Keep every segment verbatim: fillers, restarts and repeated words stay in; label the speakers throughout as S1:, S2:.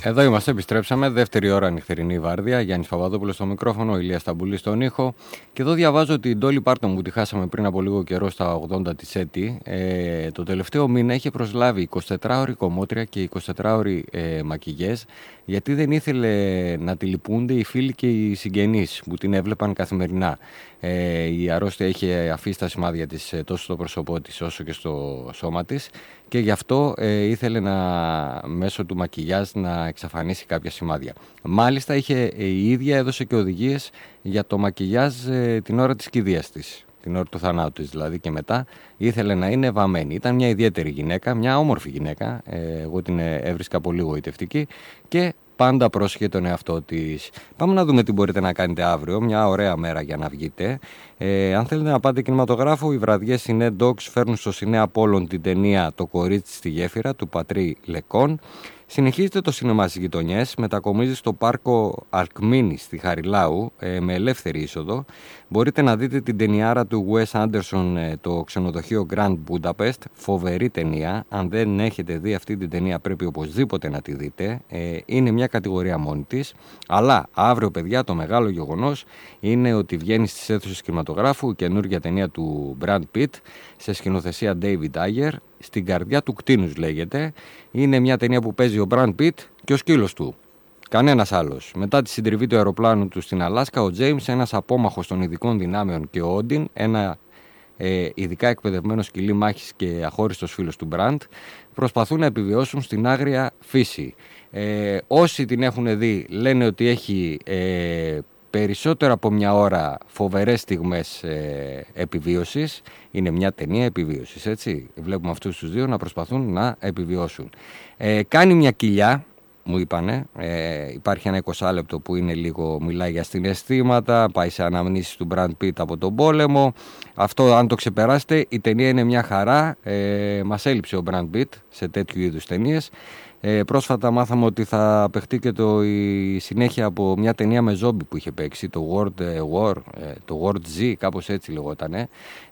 S1: Εδώ είμαστε, επιστρέψαμε. Δεύτερη ώρα νυχτερινή βάρδια. Γιάννης Παπαδόπουλος στο μικρόφωνο, Ηλίας Σταμπουλής στον ήχο. Και εδώ διαβάζω ότι η Dolly Parton, που τη χάσαμε πριν από λίγο καιρό στα ογδόντα της έτη, ε, το τελευταίο μήνα είχε προσλάβει εικοσιτετράωρη κομμότρια και εικοσιτετράωρη ε, μακιγιές, γιατί δεν ήθελε να τη λυπούνται οι φίλοι και οι συγγενείς που την έβλεπαν καθημερινά. Ε, η αρρώστια είχε αφήσει τα σημάδια της τόσο στο πρόσωπό της όσο και στο σώμα της, και γι' αυτό ε, ήθελε να, μέσω του μακιγιάζ να εξαφανίσει κάποια σημάδια. Μάλιστα είχε, ε, η ίδια έδωσε και οδηγίες για το μακιγιάζ ε, την ώρα της κηδείας της, την ώρα του θανάτου της δηλαδή, και μετά ήθελε να είναι βαμμένη. Ήταν μια ιδιαίτερη γυναίκα, μια όμορφη γυναίκα, ε, εγώ την έβρισκα πολύ γοητευτική και πάντα πρόσχε τον εαυτό της. Πάμε να δούμε τι μπορείτε να κάνετε αύριο. Μια ωραία μέρα για να βγείτε. Ε, αν θέλετε να πάτε κινηματογράφο, οι βραδιές Cine Dogs φέρνουν στο Cine Apollon την ταινία «Το κορίτσι στη γέφυρα» του Πατρί Λεκόν. Συνεχίζεται το σινεμά στις γειτονιές, μετακομίζει στο πάρκο Αλκμίνη στη Χαριλάου ε, με ελεύθερη είσοδο. Μπορείτε να δείτε την ταινιάρα του Wes Anderson, ε, το ξενοδοχείο Grand Budapest, φοβερή ταινία. Αν δεν έχετε δει αυτή την ταινία πρέπει οπωσδήποτε να τη δείτε, ε, είναι μια κατηγορία μόνη της. Αλλά αύριο, παιδιά, το μεγάλο γεγονός είναι ότι βγαίνει στις αίθουσες κινηματογράφου η καινούργια ταινία του Brad Pitt σε σκηνοθεσία David Ayer, «Στην καρδιά του κτήνους» λέγεται. Είναι μια ταινία που παίζει ο Brad Pitt και ο σκύλος του. Κανένας άλλος. Μετά τη συντριβή του αεροπλάνου του στην Αλάσκα, ο James, ένας απόμαχος των ειδικών δυνάμεων, και ο Όντιν, ένα ε, ειδικά εκπαιδευμένο σκυλί μάχης και αχώριστος φίλος του Brad, προσπαθούν να επιβιώσουν στην άγρια φύση. Ε, όσοι την έχουν δει λένε ότι έχει ε, περισσότερο από μια ώρα φοβερές στιγμές ε, επιβίωσης. Είναι μια ταινία επιβίωσης, έτσι. Βλέπουμε αυτούς τους δύο να προσπαθούν να επιβιώσουν. Ε, κάνει μια κοιλιά, μου είπανε. Ε, υπάρχει ένα είκοσι λεπτό που είναι λίγο, μιλάει για συναισθήματα, πάει σε αναμνήσεις του Brad Pitt από τον πόλεμο. Αυτό, αν το ξεπεράσετε, η ταινία είναι μια χαρά. Ε, μας έλειψε ο Brad Pitt σε τέτοιου είδους ταινίες. Ε, πρόσφατα μάθαμε ότι θα παιχτεί και το, η συνέχεια από μια ταινία με ζόμπι που είχε παίξει, το World War, ε, το World Z, κάπως έτσι λεγότανε.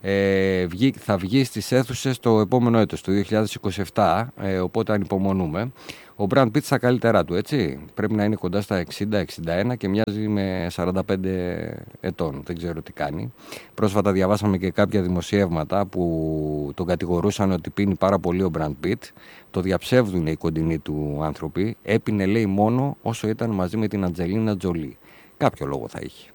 S1: Ε, βγει, θα βγει στις αίθουσες το επόμενο έτος, το δύο χιλιάδες είκοσι επτά, ε, οπότε ανυπομονούμε. Ο Brad Pitt στα καλύτερά του, έτσι. Πρέπει να είναι κοντά στα εξήντα εξήντα ένα και μοιάζει με σαράντα πέντε ετών. Δεν ξέρω τι κάνει. Πρόσφατα διαβάσαμε και κάποια δημοσιεύματα που τον κατηγορούσαν ότι πίνει πάρα πολύ ο Brad Pitt. Το διαψεύδουν οι κοντινοί του άνθρωποι. Έπινε, λέει, μόνο όσο ήταν μαζί με την Αντζελίνα Τζολί. Κάποιο λόγο θα είχε.